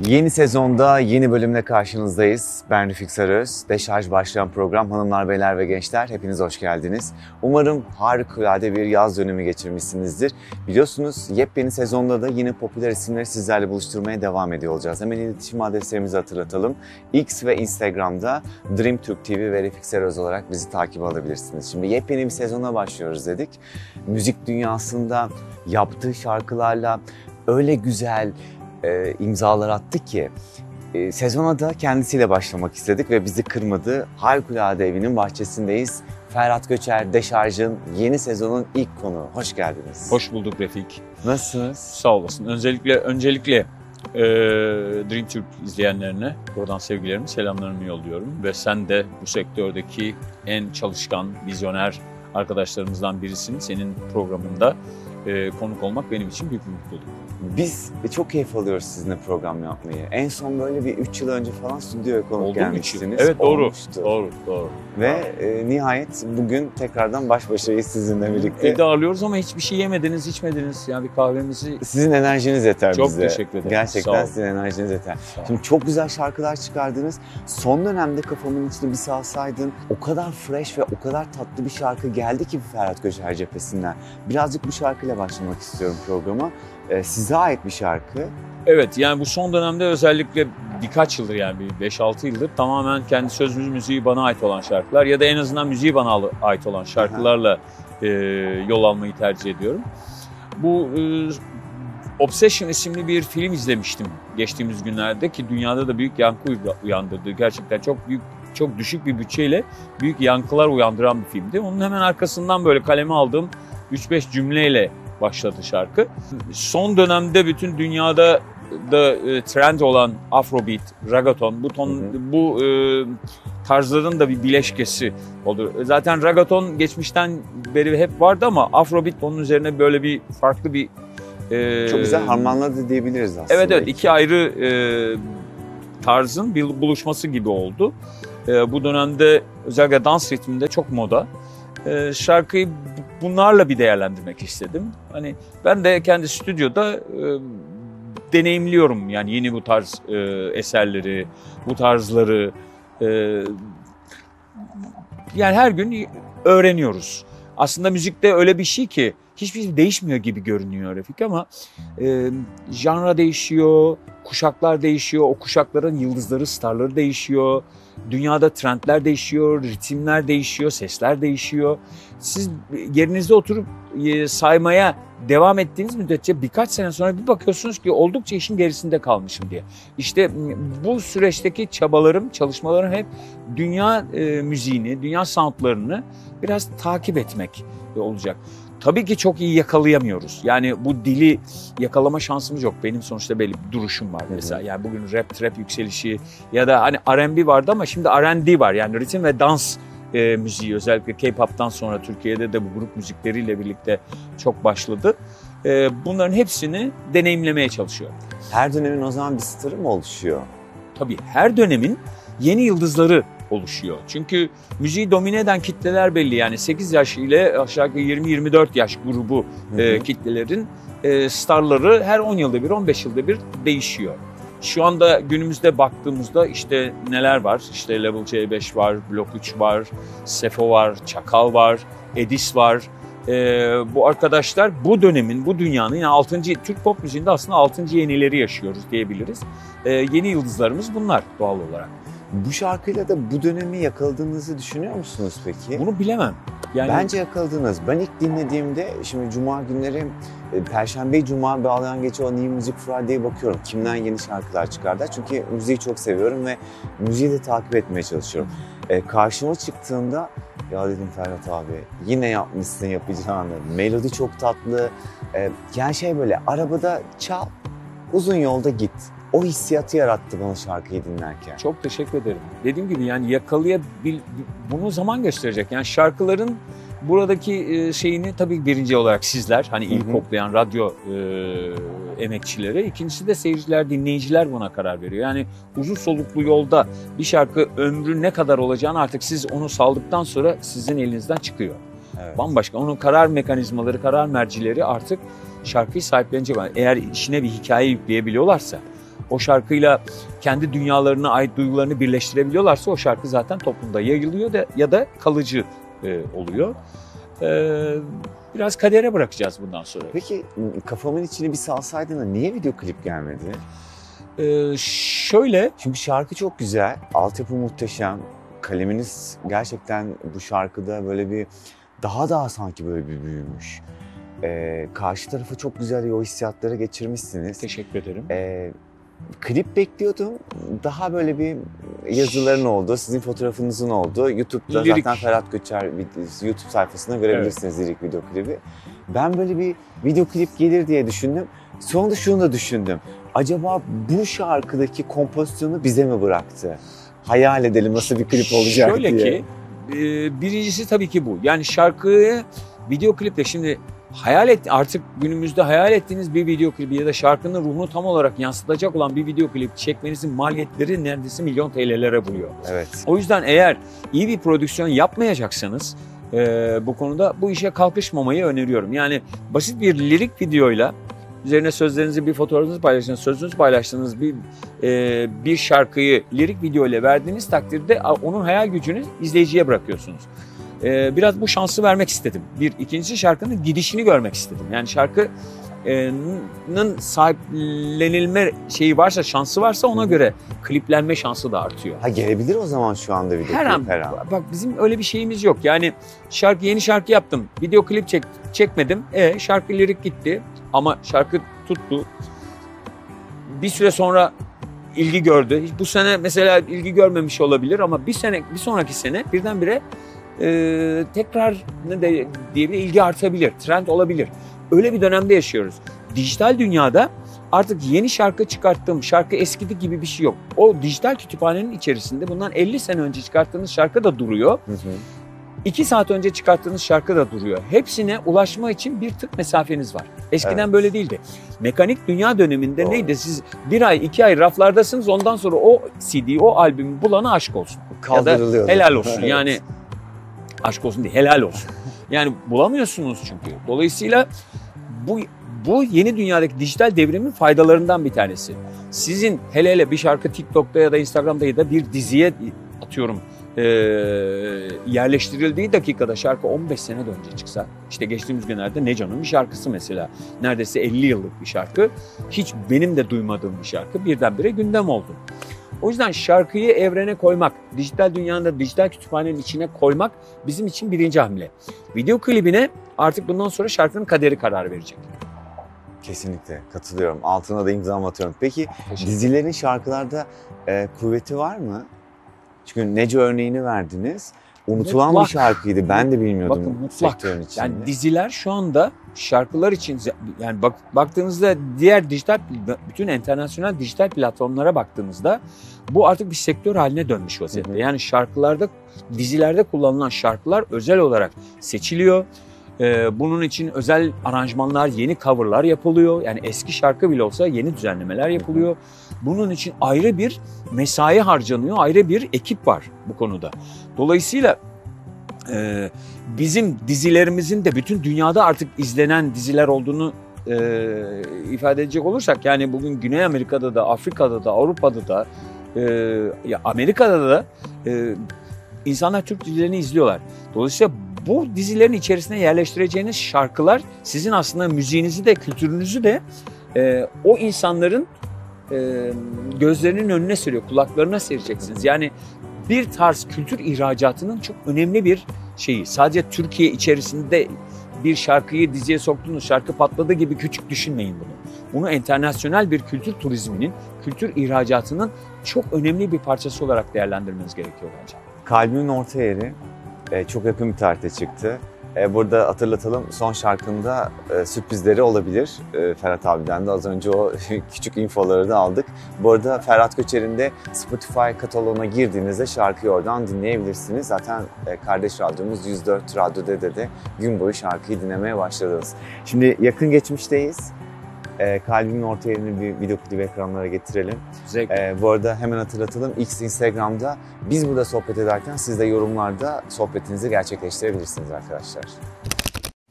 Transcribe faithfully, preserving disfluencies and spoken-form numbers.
Yeni sezonda yeni bölümle karşınızdayız. Ben Refik Sarıöz. Deşarj başlayan program hanımlar, beyler ve gençler. Hepiniz hoş geldiniz. Umarım harikulade bir yaz dönemi geçirmişsinizdir. Biliyorsunuz yepyeni sezonda da yine popüler isimleri sizlerle buluşturmaya devam ediyor olacağız. Hemen iletişim adreslerimizi hatırlatalım. X ve Instagram'da DreamTürk T V ve Refik Sarıöz olarak bizi takip alabilirsiniz. Şimdi yepyeni bir sezona başlıyoruz dedik. Müzik dünyasında yaptığı şarkılarla öyle güzel E, imzalar attı ki e, sezona da kendisiyle başlamak istedik ve bizi kırmadı. Harikulade evinin bahçesindeyiz. Ferhat Göçer, Deşarj'ın yeni sezonun ilk konuğu. Hoş geldiniz. Hoş bulduk Refik. Nasılsınız? Sağ olasın. Öncelikle öncelikle e, DreamTürk izleyenlerine buradan sevgilerimi, selamlarımı yolluyorum. Ve sen de bu sektördeki en çalışkan, vizyoner arkadaşlarımızdan birisin. Senin programında e, konuk olmak benim için büyük bir mutluluk. Biz çok keyif alıyoruz sizinle program yapmayı. En son böyle bir üç yıl önce falan stüdyoya konuk Oldu gelmiştiniz. Evet doğru. Olmuştu. Doğru, doğru. Ve e, nihayet bugün tekrardan baş başayız sizinle birlikte. Evde ağırlıyoruz ama hiçbir şey yemediniz, içmediniz. Yani bir kahvemizi... Sizin enerjiniz yeter çok bize. Çok teşekkür ederim. Gerçekten sizin enerjiniz yeter. Şimdi çok güzel şarkılar çıkardınız. Son dönemde kafamın içinde bir salsaydın. O kadar fresh ve o kadar tatlı bir şarkı geldi ki Ferhat Göçer cephesinden. Birazcık bu şarkıyla başlamak istiyorum programa. Ee, size ait bir şarkı. Evet, yani bu son dönemde özellikle birkaç yıldır, yani bir beş altı yıldır tamamen kendi söz müziği bana ait olan şarkılar ya da en azından müziği bana ait olan şarkılarla e, yol almayı tercih ediyorum. Bu e, Obsession isimli bir film izlemiştim geçtiğimiz günlerde ki dünyada da büyük yankı uyandırdı. Gerçekten çok büyük, çok düşük bir bütçeyle büyük yankılar uyandıran bir filmdi. Onun hemen arkasından böyle kaleme aldığım üç beş cümleyle başladı şarkı. Son dönemde bütün dünyada da e, trend olan Afrobeat, Ragaton, bu ton, hı hı. bu e, tarzların da bir bileşkesi oldu. Zaten Ragaton geçmişten beri hep vardı ama Afrobeat onun üzerine böyle bir farklı bir e, çok güzel harmanladı diyebiliriz aslında. Evet evet, iki ayrı e, tarzın bir buluşması gibi oldu. E, bu dönemde özellikle dans ritminde çok moda. E, şarkıyı bunlarla bir değerlendirmek istedim. Hani ben de kendi stüdyoda e, deneyimliyorum yani yeni bu tarz e, eserleri, bu tarzları. E, yani her gün öğreniyoruz. Aslında müzikte öyle bir şey ki hiçbir şey değişmiyor gibi görünüyor Refik ama e, janra değişiyor, kuşaklar değişiyor, o kuşakların yıldızları, starları değişiyor. Dünyada trendler değişiyor, ritimler değişiyor, sesler değişiyor. Siz yerinizde oturup saymaya devam ettiğiniz müddetçe birkaç sene sonra bir bakıyorsunuz ki oldukça işin gerisinde kalmışım diye. İşte bu süreçteki çabalarım, çalışmalarım hep dünya e, müziğini, dünya soundlarını biraz takip etmek olacak. Tabii ki çok iyi yakalayamıyoruz. Yani bu dili yakalama şansımız yok. Benim sonuçta belli bir duruşum var mesela. Yani bugün rap, trap yükselişi ya da hani R and B vardı ama şimdi R and D var. Yani ritim ve dans e, müziği özellikle K-pop'tan sonra Türkiye'de de bu grup müzikleriyle birlikte çok başladı. E, bunların hepsini deneyimlemeye çalışıyorum. Her dönemin o zaman bir starı mı oluşuyor? Tabii her dönemin yeni yıldızları oluşuyor. Çünkü müziği domine eden kitleler belli. Yani sekiz yaş ile aşağı yukarı yirmi yirmi dört yaş grubu hı hı. E, kitlelerin e, starları her on yılda bir, on beş yılda bir değişiyor. Şu anda günümüzde baktığımızda işte neler var? İşte Level C beş var, Blok üç var, Sefo var, Çakal var, Edis var. E, bu arkadaşlar bu dönemin, bu dünyanın yani altıncı Türk pop müziğinde aslında altıncı yenileri yaşıyoruz diyebiliriz. E, yeni yıldızlarımız bunlar doğal olarak. Bu şarkıyla da bu dönemi yakaladığınızı düşünüyor musunuz peki? Bunu bilemem. Yani... Bence yakaladınız. Ben ilk dinlediğimde, şimdi Cuma günleri, Perşembe Cuma bağlayan geçe o New Music Friday'e bakıyorum. Kimden yeni şarkılar çıkardılar? Çünkü müziği çok seviyorum ve müziği de takip etmeye çalışıyorum. Ee, karşıma çıktığında, ya dedim Ferhat abi yine yapmışsın yapacağını. Melodi çok tatlı. Ee, yani şey böyle arabada çal, uzun yolda git. O hissiyatı yarattı bana şarkıyı dinlerken. Çok teşekkür ederim. Dediğim gibi yani yakalayabil, bunu zaman gösterecek. Yani şarkıların buradaki şeyini tabii birinci olarak sizler, hani ilk koklayan radyo e, emekçileri, ikincisi de seyirciler, dinleyiciler buna karar veriyor. Yani uzun soluklu yolda bir şarkı ömrü ne kadar olacağını artık siz onu saldıktan sonra sizin elinizden çıkıyor. Evet. Bambaşka. Onun karar mekanizmaları, karar mercileri artık şarkıyı sahiplenecek. Eğer işine bir hikaye yükleyebiliyorlarsa, o şarkıyla kendi dünyalarına ait duygularını birleştirebiliyorlarsa o şarkı zaten toplumda yayılıyor da, ya da kalıcı e, oluyor. E, biraz kadere bırakacağız bundan sonra. Peki kafamın içini bir salsaydın da niye video klip gelmedi? E, şöyle... Çünkü şarkı çok güzel, altyapı muhteşem. Kaleminiz gerçekten bu şarkıda böyle bir daha daha sanki böyle bir büyümüş. Ee, karşı tarafı çok güzel o hissiyatlara geçirmişsiniz. Teşekkür ederim. Ee, klip bekliyordum. Daha böyle bir yazıların oldu, sizin fotoğrafınızın oldu. YouTube'da Lirik. zaten Ferhat Göçer YouTube sayfasında görebilirsiniz evet. Lirik video klibi. Ben böyle bir video klip gelir diye düşündüm. Sonra da şunu da düşündüm. Acaba bu şarkıdaki kompozisyonu bize mi bıraktı? Hayal edelim nasıl bir klip olacak Şöyle diye. Şöyle ki, e, birincisi tabii ki bu. Yani şarkıyı video kliple şimdi hayal et artık günümüzde hayal ettiğiniz bir video klibi ya da şarkının ruhunu tam olarak yansıtacak olan bir video klip çekmenizin maliyetleri neredeyse milyon T L'lere buluyor. Evet. O yüzden eğer iyi bir prodüksiyon yapmayacaksanız e, bu konuda bu işe kalkışmamayı öneriyorum. Yani basit bir lirik videoyla üzerine sözlerinizi, bir fotoğrafınızı paylaştığınız, sözünüzü paylaştığınız bir e, bir şarkıyı lirik video ile verdiğiniz takdirde onun hayal gücünü izleyiciye bırakıyorsunuz. E, biraz bu şansı vermek istedim. Bir, ikincisi şarkının gidişini görmek istedim. Yani şarkının sahiplenilme şeyi varsa, şansı varsa ona göre kliplenme şansı da artıyor. Ha gelebilir o zaman şu anda video her klip an, her an. Bak bizim öyle bir şeyimiz yok. Yani şarkı yeni şarkı yaptım, video klip çek, çekmedim. E şarkı lirik gitti. Ama şarkı tuttu. Bir süre sonra ilgi gördü. Bu sene mesela ilgi görmemiş olabilir ama bir sene, bir sonraki sene birdenbire e, tekrar ne de diyebilir ilgi artabilir, trend olabilir. Öyle bir dönemde yaşıyoruz. Dijital dünyada artık yeni şarkı çıkarttığım, şarkı eskidi gibi bir şey yok. O dijital kütüphanenin içerisinde bundan elli sene önce çıkarttığınız şarkı da duruyor. Hı hı. İki saat önce çıkarttığınız şarkı da duruyor. Hepsine ulaşma için bir tık mesafeniz var. Eskiden evet. böyle değildi. Mekanik dünya döneminde Doğru. neydi? Siz bir ay, iki ay raflardasınız. Ondan sonra o C D'yi, o albümü bulana aşk olsun. Ya da helal olsun. Evet. Yani aşk olsun değil, helal olsun. Yani bulamıyorsunuz çünkü. Dolayısıyla bu bu yeni dünyadaki dijital devrimin faydalarından bir tanesi. Sizin hele hele bir şarkı TikTok'ta ya da Instagram'da ya da bir diziye atıyorum e, yerleştirildiği dakikada şarkı on beş sene önce çıksa, işte geçtiğimiz günlerde Neco'nun bir şarkısı mesela, neredeyse elli yıllık bir şarkı, hiç benim de duymadığım bir şarkı birdenbire gündem oldu. O yüzden şarkıyı evrene koymak, dijital dünyanın da dijital kütüphanenin içine koymak bizim için birinci hamle. Video klibine artık bundan sonra şarkının kaderi karar verecek. Kesinlikle katılıyorum. Altına da imzamı atıyorum. Peki dizilerin şarkılarda e, kuvveti var mı? Çünkü Neco örneğini verdiniz. Unutulan mutlak. Bir şarkıydı. Ben de bilmiyordum. Bakın mutlak. Yani diziler şu anda şarkılar için, yani bak, baktığınızda diğer dijital, bütün internasyonel dijital platformlara baktığınızda bu artık bir sektör haline dönmüş vaziyette. Hı hı. Yani şarkılarda, dizilerde kullanılan şarkılar özel olarak seçiliyor. Ee, bunun için özel aranjmanlar, yeni coverlar yapılıyor. Yani eski şarkı bile olsa yeni düzenlemeler yapılıyor. Bunun için ayrı bir mesai harcanıyor, ayrı bir ekip var bu konuda. Dolayısıyla e, bizim dizilerimizin de bütün dünyada artık izlenen diziler olduğunu e, ifade edecek olursak, yani bugün Güney Amerika'da da, Afrika'da da, Avrupa'da da, e, ya Amerika'da da e, insanlar Türk dizilerini izliyorlar. Dolayısıyla bu dizilerin içerisine yerleştireceğiniz şarkılar sizin aslında müziğinizi de, kültürünüzü de e, o insanların e, gözlerinin önüne seriyor, kulaklarına sereceksiniz. Yani bir tarz kültür ihracatının çok önemli bir şeyi. Sadece Türkiye içerisinde bir şarkıyı diziye soktuğunuz, şarkı patladı gibi küçük düşünmeyin bunu. Bunu internasyonel bir kültür turizminin, kültür ihracatının çok önemli bir parçası olarak değerlendirmeniz gerekiyor bence. Kalbimin Orta Yeri çok yakın bir tarihte çıktı. Burada hatırlatalım, son şarkında sürprizleri olabilir. Ferhat abiden de az önce o küçük infoları da aldık. Bu arada Ferhat Göçer'in de Spotify kataloğuna girdiğinizde şarkıyı oradan dinleyebilirsiniz. Zaten kardeş radyomuz yüz dört Radyo D'de de gün boyu şarkıyı dinlemeye başladınız. Şimdi yakın geçmişteyiz. E, Kalbimin Orta Yeri'ni bir video klibi ekranlara getirelim. E, bu arada hemen hatırlatalım. X, Instagram'da biz burada sohbet ederken siz de yorumlarda sohbetinizi gerçekleştirebilirsiniz arkadaşlar.